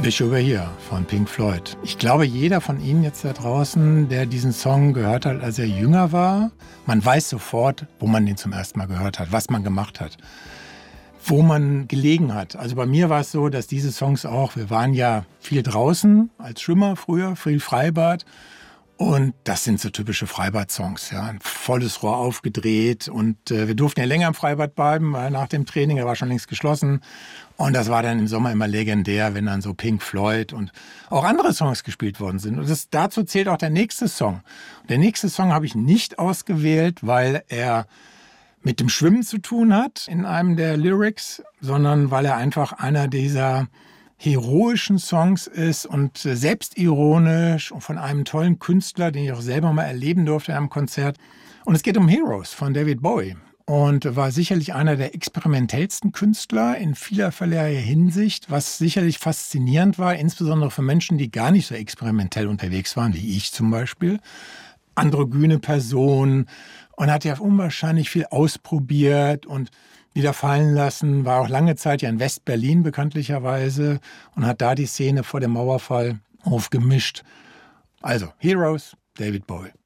Wish You Were Here von Pink Floyd. Ich glaube, jeder von Ihnen jetzt da draußen, der diesen Song gehört hat, als er jünger war, man weiß sofort, wo man den zum ersten Mal gehört hat, was man gemacht hat, wo man gelegen hat. Also bei mir war es so, dass diese Songs auch, wir waren ja viel draußen als Schwimmer früher, viel Freibad. Und das sind so typische Freibad-Songs, ja. Ein volles Rohr aufgedreht und wir durften ja länger im Freibad bleiben, weil nach dem Training, er war schon längst geschlossen. Und das war dann im Sommer immer legendär, wenn dann so Pink Floyd und auch andere Songs gespielt worden sind. Und dazu zählt auch der nächste Song. Und der nächste Song habe ich nicht ausgewählt, weil er mit dem Schwimmen zu tun hat in einem der Lyrics, sondern weil er einfach einer dieser heroischen Songs ist und selbstironisch und von einem tollen Künstler, den ich auch selber mal erleben durfte in einem Konzert. Und es geht um Heroes von David Bowie und war sicherlich einer der experimentellsten Künstler in vielerlei Hinsicht, was sicherlich faszinierend war, insbesondere für Menschen, die gar nicht so experimentell unterwegs waren, wie ich zum Beispiel. Androgyne Person und hat ja unwahrscheinlich viel ausprobiert und wieder fallen lassen, war auch lange Zeit ja in West-Berlin bekanntlicherweise und hat da die Szene vor dem Mauerfall aufgemischt. Also, Heroes, David Bowie.